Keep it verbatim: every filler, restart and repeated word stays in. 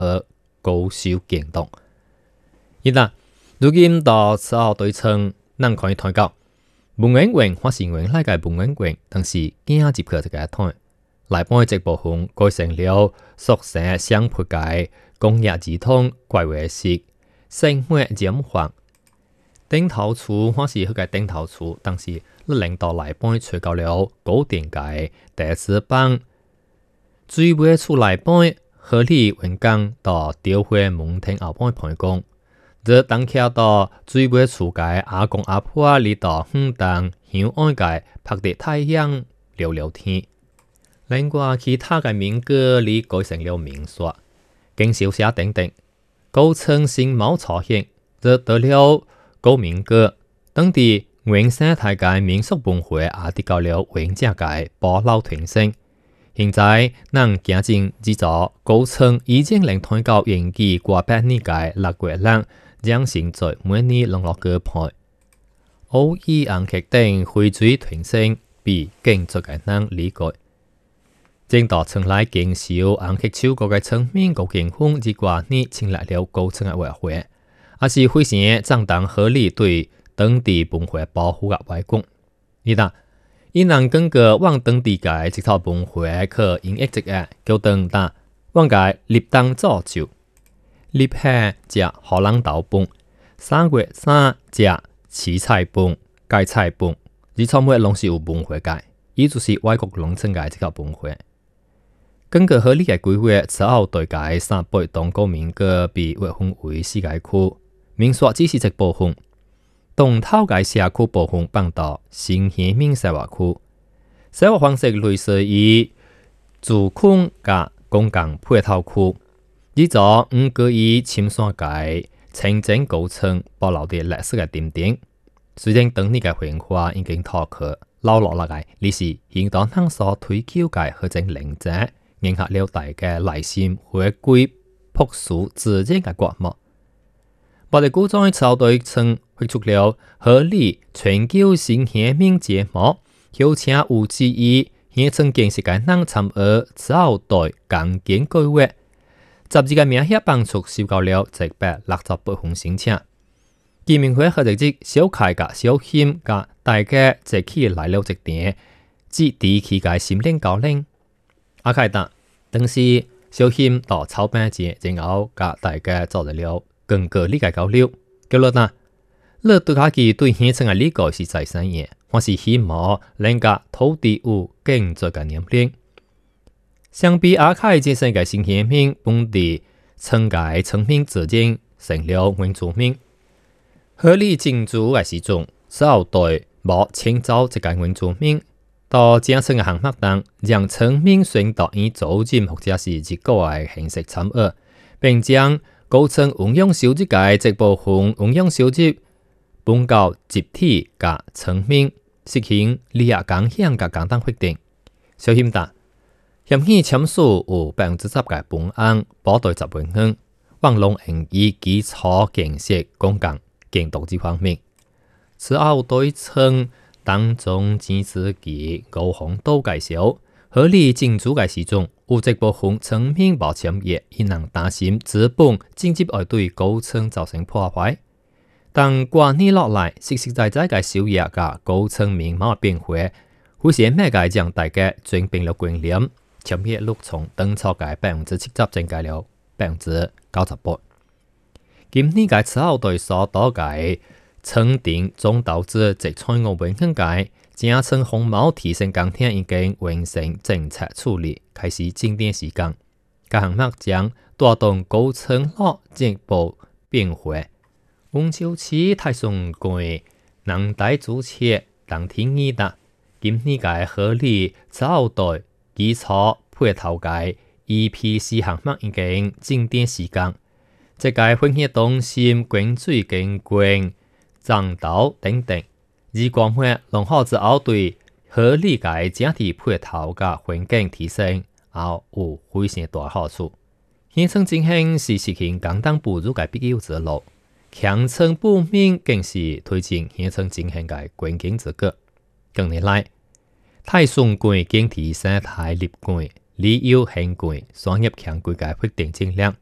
而高收行动。一旦如今到此后对称，咱可以睇到文言文或是原来嘅文言文，但是今接佢一個台，內部這部分改成了縮寫相配嘅工業系統怪話式，生活染黃。頂頭處或是佢嘅頂頭處，但是你領導內部吹到了高點嘅第四版，最尾處內部合理文章到調回門庭後半判講。這當橋到最尾處嘅阿公阿婆嚟到遠東向岸嘅拍地太陽聊聊天，另外其他嘅民歌嚟改成了民說，經小寫等等，構成新貌出現，這得了高民歌，當地原生態嘅民俗文化也得到了永久嘅保留傳承。現在，咱行進制作構成已經能睇到延期過百年嘅六月人，將成在每年農樂歌派，偶爾紅劇等匯水傳承，比更足嘅人理解。正到從來經少紅劇超過嘅層面高健康之過年，請來了高層嘅委會，也是非常正當合理對當地文化保護嘅外公。而但伊能根據往當地嘅這套文化可演繹這個叫當但往嘅立當造就。立夏食荷蘭豆飯，三月三食蕲菜飯、芥菜飯，呢啲每攏是有文化嘅，伊就是外國農村嘅這個文化。根據合理嘅規劃，此後對嘅三倍當高民歌被劃分為四個區，民說只是一部分。東頭嘅社區部分放到新興民生活區，生活方式類似於住區加公共配套區。呢座唔可以深山界清整構成保留啲歷史嘅點點，雖然當年嘅文化已經脫去留落嚟嘅，歷史現當當所推求嘅合正靈者，迎合了大嘅內心回歸樸素自然嘅國幕。我哋古裝嘅朝對稱推出了合理全球新鮮面節目，邀請有志於現曾見識嘅人參與朝對共建計劃。十二個名額幫助收到了一百六十八份申請。見面會或者係小開嘅小謙嘅大家一起來了一點，至地區嘅心靈交流。阿開達，當時小謙到草班節，然後嘅大家做咗了更個理解交流。叫落嗱，你對下佢對現層嘅理解是在生嘢，或是希望能夠土地有更多嘅年齡。相比阿開健身嘅新鮮面，本地層嘅層面自然成了原住民。合理建築嘅時鐘，稍對冇遷走一個原住民，到正層嘅項目當，讓層面選擇以組建或者是結構嘅形式參與，並將構成運用手機嘅這部分運用手機搬到集體嘅層面，實行利益共享嘅簡單決定。小謙達。協議簽署有百分之十嘅本案，保對十分鐘，網絡營以基礎建設公共建築這方面。此後對稱當中支持其高峰度介紹，合理建築嘅時鐘，有這部分層面冇簽約，亦能擔心資本直接會對高層造成破壞。但過年落來，實實在在嘅收益嘅高層面貌變化，會使咩嘅將大家轉變了觀念。簽約率從當初嘅百分之七十增加了百分之九十八。今年嘅此後對所多嘅層頂總導致直採我本身嘅加層紅毛提升鋼鐵已經完成政策處理，開始整點時間。該項目將帶動高層落進一步變化。溫州市太松區能大主設當天二達，今年嘅合理此後對基礎配套嘅 E P C 項目已經整點時間，即個分析中心、供水、景觀、藏道等等，而光會濃厚之後對合理嘅整體配套嘅環境提升，也有非常大好處。現層進行是實行簡單步入嘅必要之路，強層布面更是推進現層進行嘅關鍵之舉。近年來，太松區經濟生態立軌、旅遊興軌、商業強軌嘅發展戰略，